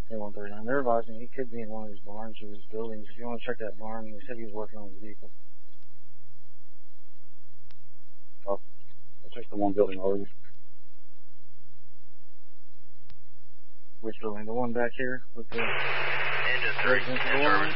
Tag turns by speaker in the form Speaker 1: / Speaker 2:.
Speaker 1: Yeah, 139. They're advising he could be in one of these barns or these buildings. If you want to check that barn, he said he was working on his vehicle. Oh, I'll check the one building already. Which building? The one back here with the residential door?